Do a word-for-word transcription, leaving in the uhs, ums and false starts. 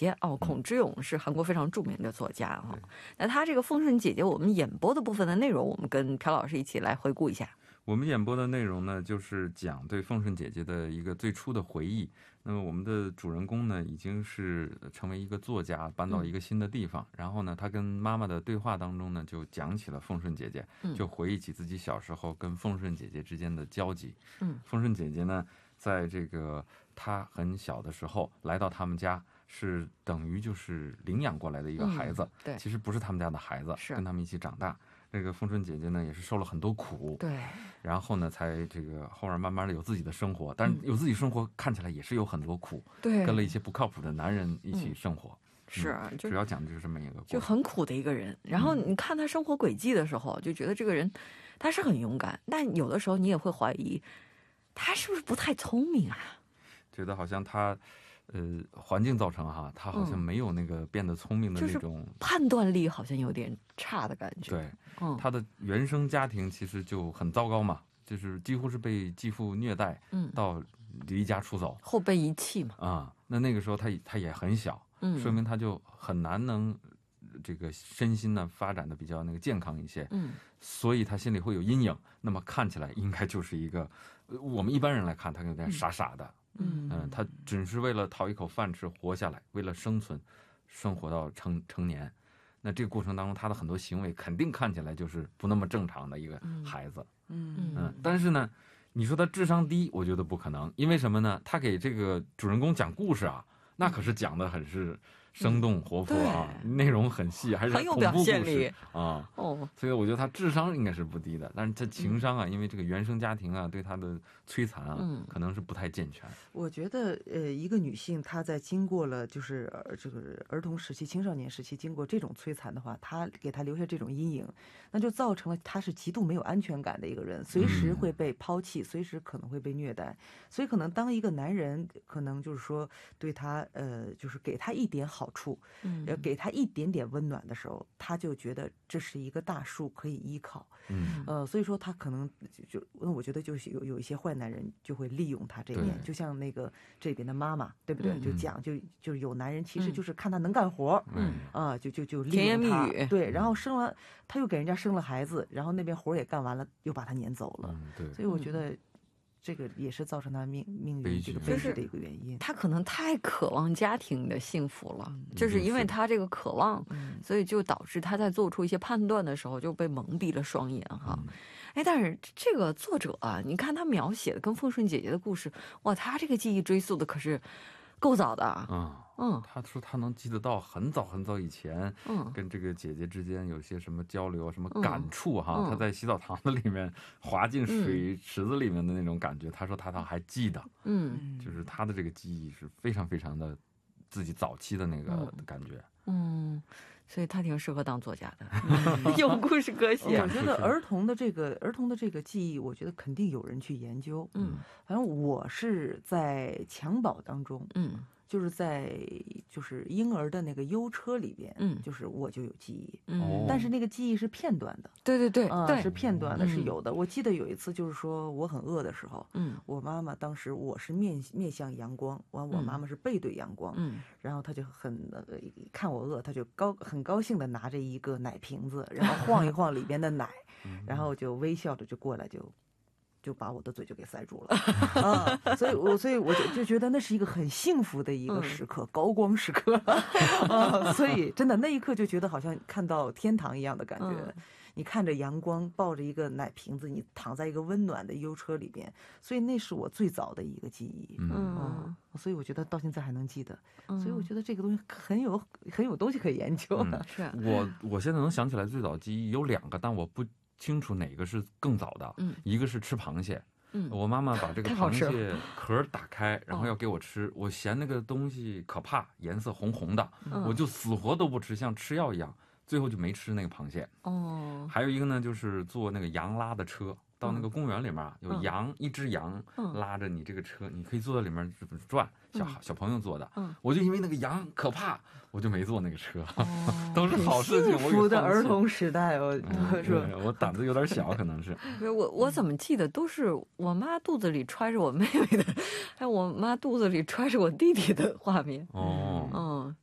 姐哦，孔之勇是韩国非常著名的作家哈。那他这个丰顺姐姐我们演播的部分的内容，我们跟朴老师一起来回顾一下。 我们演播的内容呢，就是讲对丰顺姐姐的一个最初的回忆。那么我们的主人公呢，已经是成为一个作家，搬到一个新的地方。然后呢，他跟妈妈的对话当中呢，就讲起了丰顺姐姐，就回忆起自己小时候跟丰顺姐姐之间的交集。嗯，丰顺姐姐呢，在这个她很小的时候来到他们家，是等于就是领养过来的一个孩子。对，其实不是他们家的孩子，跟他们一起长大。这个丰顺姐姐呢，也是受了很多苦，对，然后呢，才这个后面慢慢的有自己的生活，但是有自己生活看起来也是有很多苦，对，跟了一些不靠谱的男人一起生活，是，主要讲的就是这么一个，就很苦的一个人。然后你看他生活轨迹的时候，就觉得这个人他是很勇敢，但有的时候你也会怀疑他是不是不太聪明啊？觉得好像他。呃，环境造成哈，他好像没有那个变得聪明的那种、就是、判断力，好像有点差的感觉。对，嗯，他的原生家庭其实就很糟糕嘛，就是几乎是被继父虐待，嗯，到离家出走，后被遗弃嘛。啊，那那个时候他他也很小，嗯，说明他就很难能这个身心呢发展的比较那个健康一些，嗯，所以他心里会有阴影。那么看起来应该就是一个，我们一般人来看他有点傻傻的。嗯嗯嗯，他只是为了讨一口饭吃活下来，为了生存，生活到成成年。那这个过程当中，他的很多行为肯定看起来就是不那么正常的一个孩子。嗯 嗯, 嗯，但是呢，你说他智商低，我觉得不可能，因为什么呢？他给这个主人公讲故事啊，那可是讲的很是生动活泼啊，嗯、内容很细，还是很有表现力啊。哦，所以我觉得他智商应该是不低的，但是他情商啊，嗯、因为这个原生家庭啊对他的摧残啊，嗯、可能是不太健全。 我觉得呃，一个女性她在经过了就是呃这个儿童时期、青少年时期经过这种摧残的话，她给她留下这种阴影，那就造成了她是极度没有安全感的一个人，随时会被抛弃，嗯、随时可能会被虐待。所以可能当一个男人可能就是说对她呃就是给她一点好。好处，嗯，给他一点点温暖的时候，他就觉得这是一个大树可以依靠，嗯，呃，所以说他可能就就那我觉得就是有有一些坏男人就会利用他这一点，就像那个这边的妈妈，对不对？嗯、就讲就就是有男人其实就是看他能干活，嗯啊、呃，就就就利用他，对，然后生了他又给人家生了孩子，然后那边活也干完了，又把他撵走了，嗯、对，所以我觉得。这个也是造成他命命运这个悲剧的一个原因。他可能太渴望家庭的幸福了，嗯、就是因为他这个渴望，嗯、所以就导致他在做出一些判断的时候就被蒙蔽了双眼哈。嗯、哎，但是这个作者啊，你看他描写的跟丰顺姐姐的故事，哇，他这个记忆追溯的可是够早的啊。嗯嗯，他说他能记得到很早很早以前，嗯，跟这个姐姐之间有些什么交流、什么感触哈。嗯、他在洗澡堂子里面滑进水池子里面的那种感觉，嗯、他说他倒还记得，嗯，就是他的这个记忆是非常非常的自己早期的那个感觉，嗯。嗯，所以他挺适合当作家的，嗯、有故事可写。我觉得儿童的这个儿童的这个记忆，我觉得肯定有人去研究。嗯，反正我是在襁褓当中，嗯。就是在就是婴儿的那个优车里边，嗯，就是我就有记忆，嗯，但是那个记忆是片段的，对对对，啊、呃，是片段的，嗯、是有的。我记得有一次就是说我很饿的时候，嗯，我妈妈当时我是面面向阳光，完我妈妈是背对阳光，嗯，然后她就很呃看我饿，她就高很高兴的拿着一个奶瓶子，然后晃一晃里边的奶，然后就微笑着就过来就。就把我的嘴就给塞住了啊！所以我所以我就就觉得那是一个很幸福的一个时刻，嗯、高光时刻啊！所以真的那一刻就觉得好像看到天堂一样的感觉。嗯、你看着阳光，抱着一个奶瓶子，你躺在一个温暖的优车里边，所以那是我最早的一个记忆。嗯，嗯所以我觉得到现在还能记得。嗯、所以我觉得这个东西很有很有东西可以研究。嗯、是我我现在能想起来最早记忆有两个，但我不。清楚哪个是更早的，嗯，一个是吃螃蟹，嗯，我妈妈把这个螃蟹壳打开，然后要给我吃，我嫌那个东西可怕，颜色红红的，嗯、我就死活都不吃，像吃药一样，最后就没吃那个螃蟹。哦，还有一个呢，就是坐那个羊拉的车。到那个公园里面有羊，嗯、一只羊拉着你这个车，嗯、你可以坐在里面转，小小朋友坐的。嗯、我就因为那个羊可怕，我就没坐那个车。哦、都是好事情。幸福的儿童时代，我说、嗯、我胆子有点小，可能是。我我怎么记得都是我妈肚子里揣着我妹妹的，还有我妈肚子里揣着我弟弟的画面。哦，嗯。